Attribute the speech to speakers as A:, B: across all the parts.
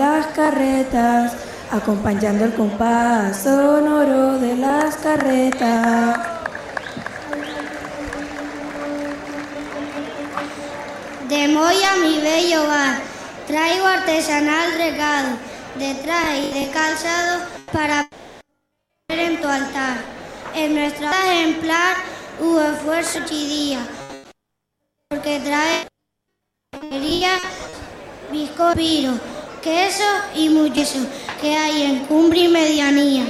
A: las carretas, acompañando el compás sonoro de las carretas.
B: De Moya mi bello hogar, traigo artesanal regado, de traje y de calzado para poner en tu altar. En nuestro ejemplar hubo esfuerzo y día, porque trae bizcocho, queso y mucho que hay en Cumbre y Medianía.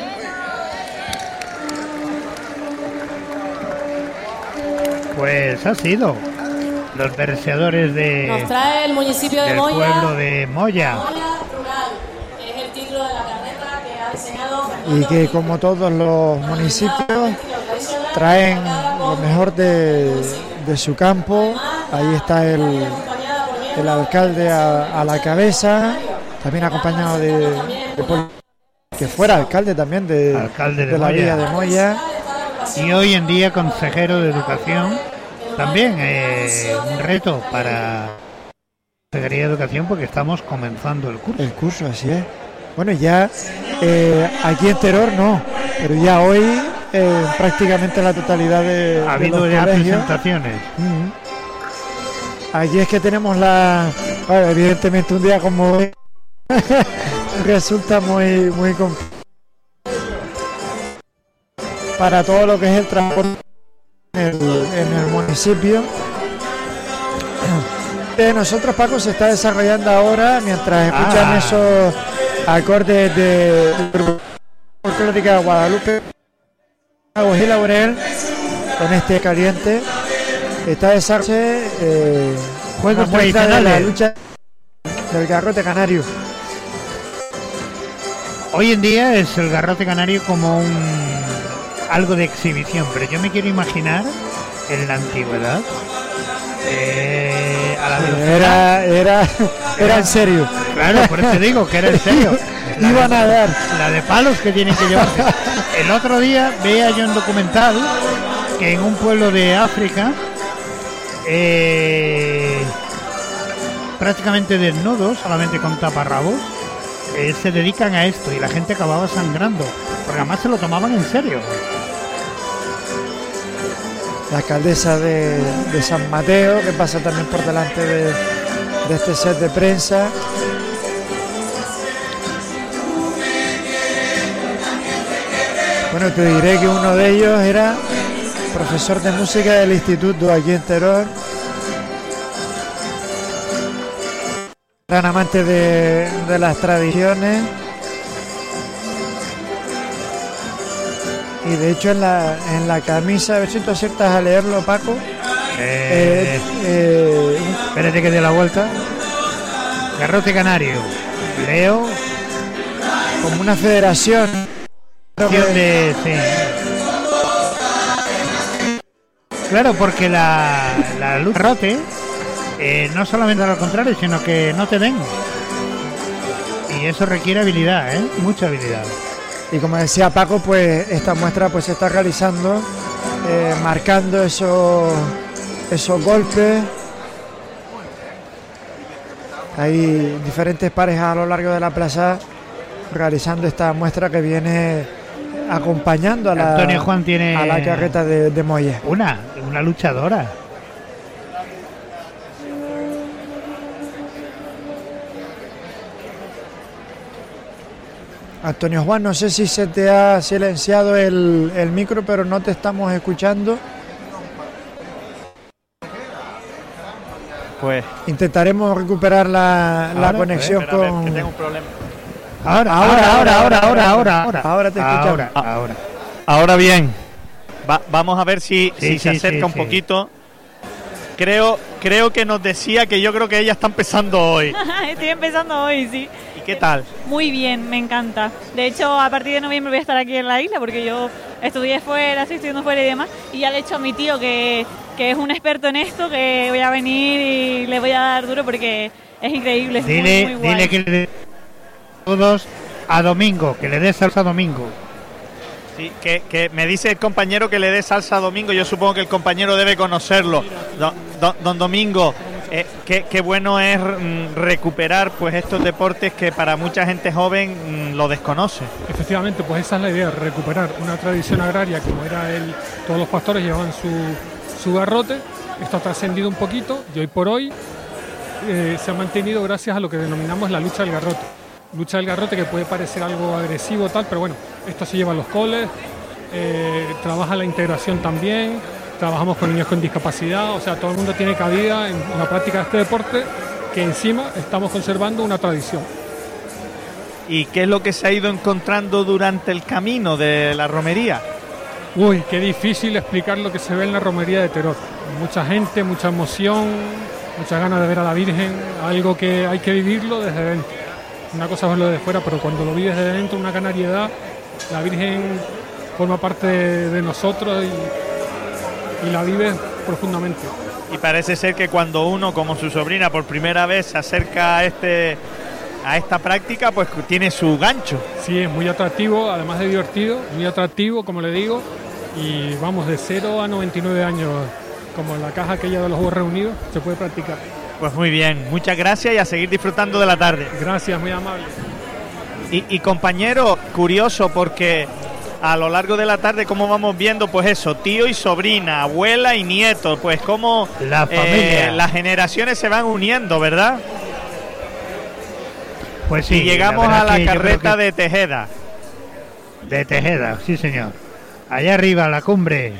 C: Pues ha sido los verseadores de
D: nos trae el municipio de Moya,
C: pueblo de Moya.
D: Moya Rural, que es el título de la carreta que ha diseñado Fernando,
E: y que como todos los municipios traen lo mejor de su campo. Ahí está el alcalde a la cabeza, también acompañado de que fuera alcalde también de la villa de Moya,
C: y hoy en día consejero de educación. También un reto para la Secretaría de Educación, porque estamos comenzando el curso.
E: El curso, así es. Bueno, ya aquí en Teror no, pero ya hoy prácticamente la totalidad de
C: ha habido
E: de
C: ya
E: colegios.
C: presentaciones.
E: Aquí es que tenemos bueno, evidentemente un día como hoy resulta muy complicado para todo lo que es el transporte en el municipio. Nosotros, Paco, se está desarrollando ahora mientras escuchan esos acordes de folclórica de Guadalupe, y Laurel, con este caliente. Está desarrollando
C: juegos
E: tradicionales, la lucha del garrote canario.
C: Hoy en día es el garrote canario como algo de exhibición, pero yo me quiero imaginar en la antigüedad a la velocidad.
E: Era en serio.
C: Claro, por eso digo que era en serio.
E: Iban a dar
C: la de palos que tienen que llevarse. El otro día veía yo un documental que en un pueblo de África, prácticamente desnudos, solamente con taparrabos, se dedican a esto y la gente acababa sangrando, porque además se lo tomaban en serio.
E: La alcaldesa de San Mateo, que pasa también por delante de este set de prensa. Bueno, te diré que uno de ellos era profesor de música del instituto aquí en Teror, gran amante de las tradiciones, y de hecho en la camisa, a ver si tú aciertas a leerlo, Paco.
C: Espérate que dé la vuelta. Garrote canario, leo
E: como una federación
C: de, sí. Claro, porque la luz garrote no solamente al contrario, sino que no te ven, y eso requiere habilidad, mucha habilidad.
E: Y como decía Paco, pues esta muestra pues se está realizando marcando esos golpes. Hay diferentes parejas a lo largo de la plaza realizando esta muestra que viene acompañando a
C: Antonio Juan tiene
E: a la carreta de Moya.
C: Una luchadora.
E: Antonio Juan, no sé si se te ha silenciado el micro, pero no te estamos escuchando.
F: Pues
E: intentaremos recuperar la conexión con...
F: que tengo un problema.
E: Ahora te escuchamos.
F: Ahora bien. Vamos a ver si se acerca un poquito. Creo que nos decía que yo creo que ella está empezando hoy.
G: Estoy empezando hoy, sí.
F: ¿Y qué tal?
G: Muy bien, me encanta. De hecho, a partir de noviembre voy a estar aquí en la isla porque yo estudié fuera, estoy estudiando fuera y demás. Y ya le he dicho a mi tío que es un experto en esto, que voy a venir y le voy a dar duro porque es increíble. Es muy guay.
C: Dile que le dé todos a Domingo, que le dé salsa a Domingo.
F: Sí, que me dice el compañero que le dé salsa a Domingo. Yo supongo que el compañero debe conocerlo. Don Domingo, Qué bueno es recuperar pues estos deportes que para mucha gente joven lo desconoce.
H: Efectivamente, pues esa es la idea, recuperar una tradición agraria como era todos los pastores llevaban su garrote. Esto ha trascendido un poquito y hoy por hoy se ha mantenido gracias a lo que denominamos la lucha del garrote. Lucha del garrote que puede parecer algo agresivo tal, pero bueno, esto se lleva a los coles, trabaja la integración también, trabajamos con niños con discapacidad, o sea, todo el mundo tiene cabida en la práctica de este deporte, que encima estamos conservando una tradición.
F: ¿Y qué es lo que se ha ido encontrando durante el camino de la romería?
H: Uy, qué difícil explicar lo que se ve en la romería de Teror. Mucha gente, mucha emoción, muchas ganas de ver a la Virgen, algo que hay que vivirlo desde dentro. Una cosa es verlo desde fuera, pero cuando lo vives desde dentro, una canariedad, la Virgen forma parte de nosotros y la vives profundamente.
F: Y parece ser que cuando uno, como su sobrina, por primera vez se acerca a esta práctica, pues tiene su gancho.
H: Sí, es muy atractivo, además de divertido, muy atractivo, como le digo, y vamos, de 0 a 99 años, como en la caja aquella de los Juegos Reunidos, se puede practicar.
F: Pues muy bien, muchas gracias y a seguir disfrutando de la tarde.
H: Gracias, muy amable.
F: Y compañero, curioso porque a lo largo de la tarde, como vamos viendo, pues eso, tío y sobrina, abuela y nieto, pues como
C: la familia,
F: las generaciones se van uniendo, ¿verdad?
C: Pues sí.
F: Y llegamos a la carreta de Tejeda.
C: De Tejeda, sí señor. Allá arriba, la cumbre.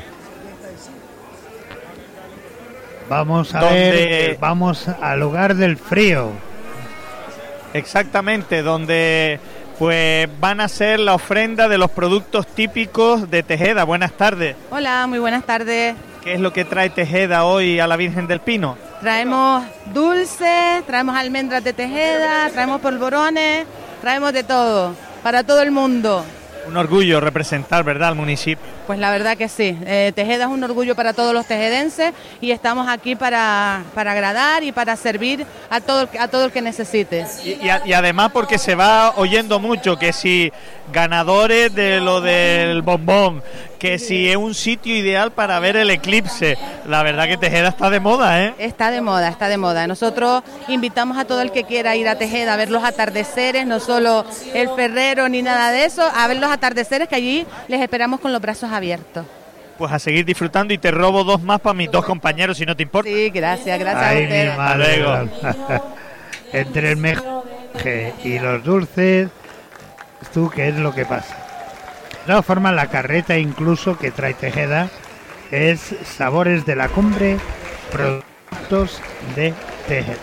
C: Vamos a ver, vamos al lugar del frío.
F: Exactamente, donde pues van a hacer la ofrenda de los productos típicos de Tejeda. Buenas tardes.
I: Hola, muy buenas tardes.
F: ¿Qué es lo que trae Tejeda hoy a la Virgen del Pino?
I: Traemos dulces, traemos almendras de Tejeda, traemos polvorones, traemos de todo, para todo el mundo.
F: Un orgullo representar, ¿verdad?, al municipio.
I: Pues la verdad que sí. Tejeda es un orgullo para todos los tejedenses y estamos aquí para agradar y para servir a todo el que necesite.
F: Y además porque se va oyendo mucho que si ganadores de lo del bombón, que si es un sitio ideal para ver el eclipse. La verdad que Tejeda está de moda, ¿eh?
I: Está de moda, está de moda. Nosotros invitamos a todo el que quiera ir a Tejeda a ver los atardeceres, no solo el Ferrero ni nada de eso, a ver los atardeceres, que allí les esperamos con los brazos abiertos.
F: Pues a seguir disfrutando y te robo dos más para mis dos compañeros, si no te importa.
I: Sí, gracias a
C: usted.
F: Hasta luego.
C: Entre el mejaje y los dulces, ¿tú qué es lo que pasa? De todas formas, la carreta incluso que trae Tejeda es sabores de la cumbre, productos de Tejeda.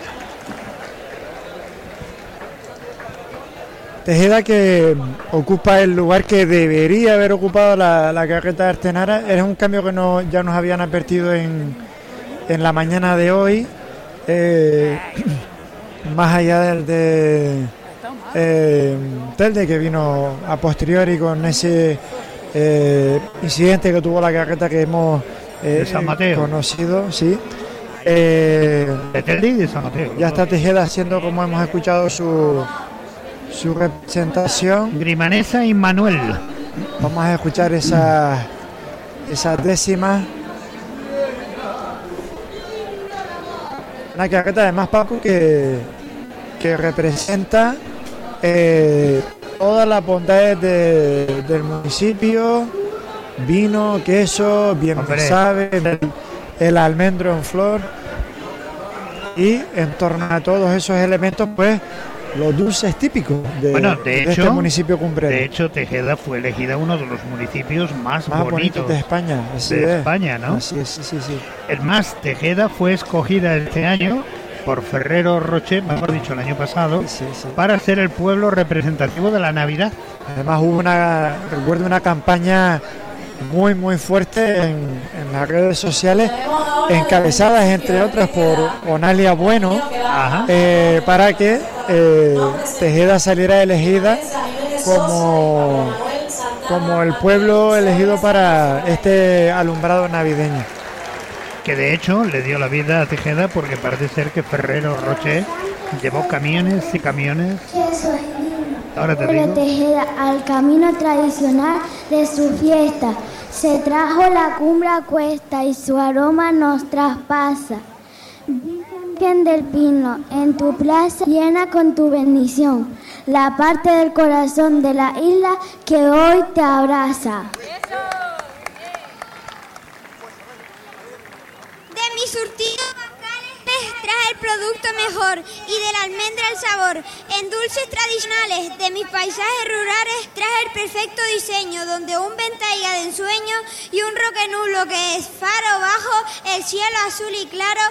E: Tejeda, que ocupa el lugar que debería haber ocupado la carreta de Artenara. Es un cambio que ya nos habían advertido en la mañana de hoy, más allá del de que vino a posteriori con ese incidente que tuvo la carreta que hemos
C: de San Mateo
E: conocido, sí.
C: De Telde y de San Mateo.
E: Ya está Tejeda haciendo, como hemos escuchado, su representación.
C: Grimanesa y Manuel.
E: Vamos a escuchar esas décimas. Una carreta además, Paco, que representa todas las bondades del municipio: vino, queso, bien sabe, el almendro en flor, y en torno a todos esos elementos, pues los dulces típicos de este municipio cumbrero.
C: De hecho, Tejeda fue elegida uno de los municipios más bonitos
E: de España.
C: España, ¿no?
E: Así es, sí.
C: Es más, Tejeda fue escogida este año por Ferrero Rocher, mejor dicho, el año pasado, para ser el pueblo representativo de la Navidad.
E: Además recuerdo una campaña muy muy fuerte en las redes sociales, encabezadas entre otras por Onalia Bueno, para que Tejeda saliera elegida como el pueblo elegido para este alumbrado navideño.
C: Que de hecho le dio la vida a Tejeda, porque parece ser que Ferrero Rocher llevó camiones y camiones. Ahora te digo.
B: Tejeda al camino tradicional de su fiesta. Se trajo la cumbre a cuesta y su aroma nos traspasa. Dicen Virgen del Pino, en tu plaza llena con tu bendición, la parte del corazón de la isla que hoy te abraza.
J: De mi surtido traje el producto mejor y de la almendra el sabor. En dulces tradicionales de mis paisajes rurales traje el perfecto diseño, donde un ventaiga de ensueño y un roque nulo que es faro bajo el cielo azul y claro.